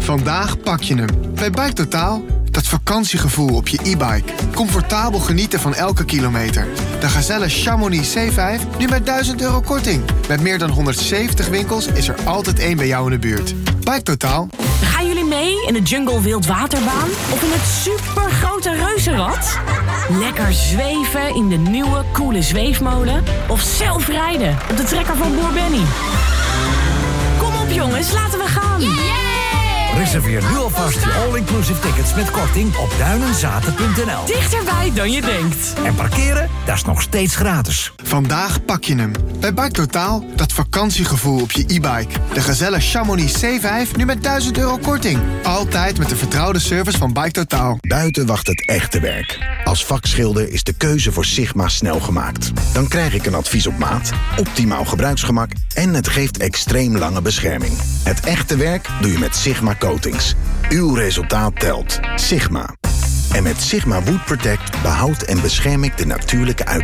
Vandaag pak je hem. Bij Bike Totaal. Dat vakantiegevoel op je e-bike. Comfortabel genieten van elke kilometer. De Gazelle Chamonix C5 nu met €1000 korting. Met meer dan 170 winkels is er altijd één bij jou in de buurt. Bike Totaal. Gaan jullie mee in de Jungle Wildwaterbaan? Of in het supergrote reuzenrad? Lekker zweven in de nieuwe, coole zweefmolen? Of zelf rijden op de trekker van Boer Benny? Kom op jongens, laten we gaan! Reserveer nu alvast je all-inclusive tickets met korting op duinenzaten.nl. Dichterbij dan je denkt. En parkeren, dat is nog steeds gratis. Vandaag pak je hem. Bij Bike Totaal. Dat vakantiegevoel op je e-bike. De Gazelle Chamonix C5 nu met €1000 korting. Altijd met de vertrouwde service van Bike Totaal. Buiten wacht het echte werk. Als vakschilder is de keuze voor Sigma snel gemaakt. Dan krijg ik een advies op maat, optimaal gebruiksgemak en het geeft extreem lange bescherming. Het echte werk doe je met Sigma Coatings. Uw resultaat telt. Sigma. En met Sigma Wood Protect behoudt en bescherm ik de natuurlijke